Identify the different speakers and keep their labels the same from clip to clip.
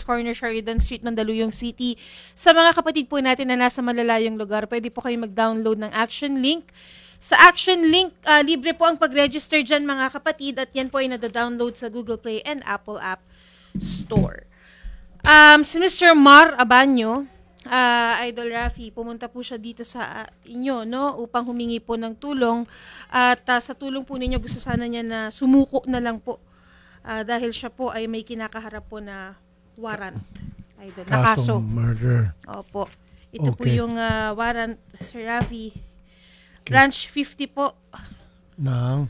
Speaker 1: First Corner, Sheridan Street, Mandaluyong City. Sa mga kapatid po natin na nasa malalayong lugar, pwede po kayo mag-download ng Action Link. Sa Action Link, libre po ang pag-register dyan mga kapatid at yan po ay nada-download sa Google Play and Apple App Store. Si Mr. Mar Abanyo, Idol Rafi, pumunta po siya dito sa inyo, no, upang humingi po ng tulong at sa tulong po ninyo gusto sana niya na sumuko na lang po dahil siya po ay may kinakaharap po na warrant, Idol, na kaso.
Speaker 2: Kasong murder.
Speaker 1: Opo. Ito po yung warrant, Sir Rafi. Branch 50 po.
Speaker 2: Ng?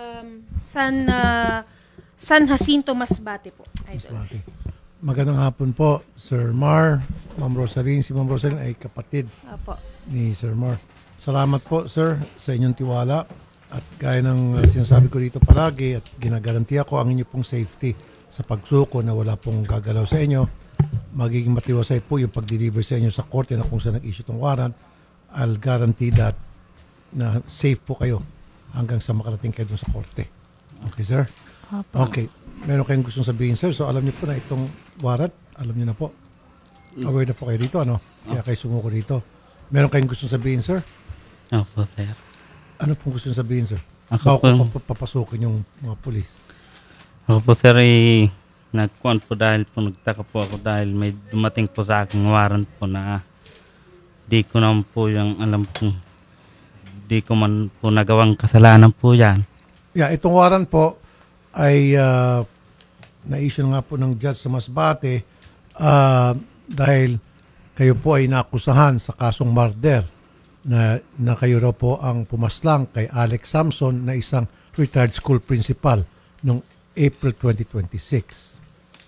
Speaker 1: San Jacinto, Masbate po, Idol.
Speaker 2: Masbate. Magandang hapon po, Sir Mar. Ma'am Rosaline. Si Ma'am Rosaline ay kapatid ni Sir Mar. Salamat po, Sir, sa inyong tiwala. At gaya ng sinasabi ko dito palagi at ginagarantiya ko ang inyo pong safety sa pagsuko na wala pong gagalaw sa inyo. Magiging matiwasay po yung pag-deliver sa inyo sa korte na kung saan nag-issue itong warrant. I'll guarantee that na safe po kayo hanggang sa makarating kayo sa korte. Okay, sir? Okay. Meron kayong gustong sabihin, sir. So, alam niyo po na itong warrant. Alam niyo na po. Aware na po kayo dito, ano? Kaya kayo sumuko dito. Meron kayong gustong sabihin, sir?
Speaker 3: Opo, sir.
Speaker 2: Ano pong gustong sabihin, sir?
Speaker 3: Ako
Speaker 2: Bago ko papasukin yung mga polis.
Speaker 3: Ako po, sir, nagkuhan po dahil po nagtaka po ako dahil may dumating po sa aking warrant po na di ko naman po yung alam po, di ko man po nagawang kasalanan po yan.
Speaker 2: Yeah, itong warrant po ay na-issue nga po ng judge sa Masbate dahil kayo po ay nakusahan sa kasong murder na kayo raw po ang pumaslang kay Alex Samson na isang retired school principal noong April 2026.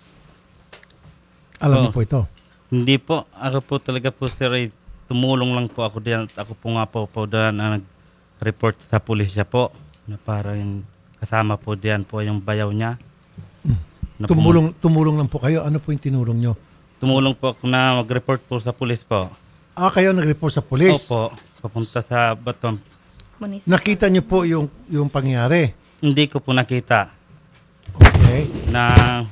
Speaker 2: Alam niyo po ito?
Speaker 3: Hindi po. Ako po talaga po, sir, ay tumulong lang po ako diyan. Ako po nga po doon na nag-report sa pulisya po na para yung kasama po diyan po yung bayaw niya.
Speaker 2: Tumulong lang po kayo. Ano po yung tinulong nyo?
Speaker 3: Tumulong po ako na mag-report po sa pulis po.
Speaker 2: Kayo nag-report sa pulis?
Speaker 3: Opo. Papunta sa Baton.
Speaker 2: Nakita nyo po yung pangyari?
Speaker 3: Hindi ko po nakita.
Speaker 2: Okay.
Speaker 3: Na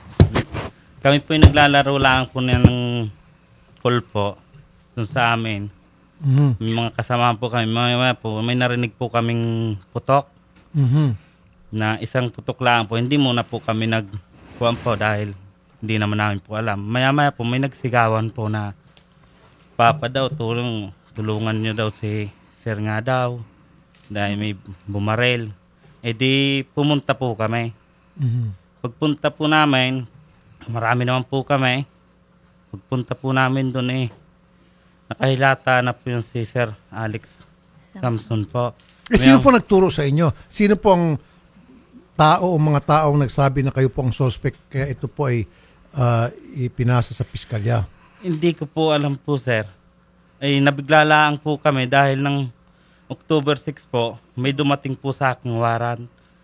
Speaker 3: kami po yung naglalaro lang po ng pool po dun sa amin.
Speaker 2: Mm-hmm.
Speaker 3: May mga kasama po kami. May narinig po kaming putok.
Speaker 2: Mm-hmm.
Speaker 3: Na isang putok lang po. Hindi muna po kami nagkuhan po dahil hindi naman namin po alam. Maya-maya po may nagsigawan po na Papa daw, tulungan niyo daw si Sir nga daw dahil may bumarel. Di pumunta po kami.
Speaker 2: Mm-hmm.
Speaker 3: Pagpunta po namin, marami naman po kami. Pagpunta po namin doon nakahilata na po yung si Sir Alex Samson po.
Speaker 2: Sino po nagturo sa inyo? Sino po ang tao o mga taong nagsabi na kayo po ang suspect kaya ito po ay ipinasa sa piskalya?
Speaker 3: Hindi ko po alam po, sir. Nabiglalaan po kami dahil ng October 6 po, may dumating po sa aking warrant.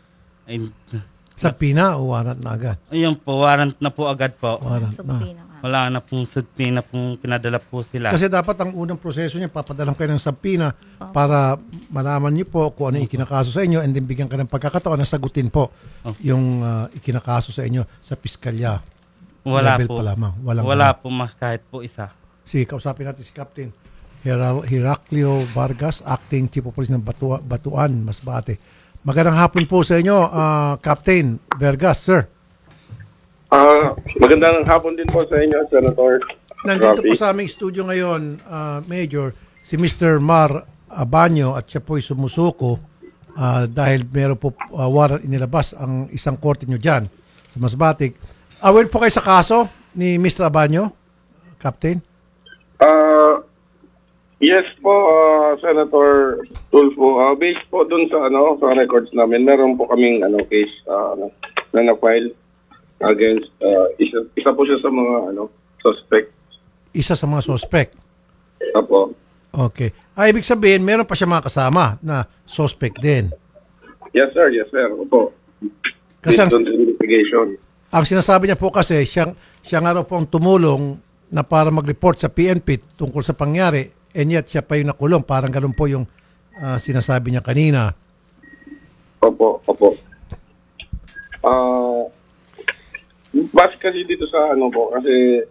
Speaker 2: Sa pina o warrant na agad?
Speaker 3: Ayun po, warrant na po agad po.
Speaker 2: Warrant na.
Speaker 3: Wala na pong subpina pong pinadala po sila.
Speaker 2: Kasi dapat ang unang proseso niya, papadalang kayo ng subpina para malaman niyo po kung ano yung ikinakaso sa inyo and then bigyan ka ng pagkakataon na sagutin po yung ikinakaso sa inyo sa piskalya.
Speaker 3: Wala
Speaker 2: level
Speaker 3: po.
Speaker 2: Pa lamang.
Speaker 3: Wala po kahit po isa.
Speaker 2: Sige, kausapin natin si Captain Heraclio Vargas, Acting Chief of Police ng Batuan, Masbate. Magandang hapon po sa inyo, Captain Vargas, sir.
Speaker 4: Magandang hapon din po sa inyo, Senator
Speaker 2: Nandito
Speaker 4: Rafi.
Speaker 2: po sa aming studio ngayon, Major, si Mr. Mar Abanyo at siya po ay sumusuko dahil meron po warrant inilabas ang isang korte nyo dyan sa Masbate. Aware po kayo sa kaso ni Mr. Abanyo, Captain?
Speaker 4: Yes po, Senator Tulfo. Based po dun sa sa records namin, meron po kaming case na na-file against isa po siya sa mga suspect.
Speaker 2: Isa sa mga suspect?
Speaker 4: Apo.
Speaker 2: Okay. Ibig sabihin, meron pa siya mga kasama na suspect din?
Speaker 4: Yes sir. Opo.
Speaker 2: Kasi
Speaker 4: based on the investigation.
Speaker 2: Ang sinasabi niya po kasi, siya nga raw po ang tumulong na para mag-report sa PNP tungkol sa pangyari and yet siya pa yung nakulong. Parang ganun po yung sinasabi niya kanina.
Speaker 4: Opo. Base kasi dito sa po, kasi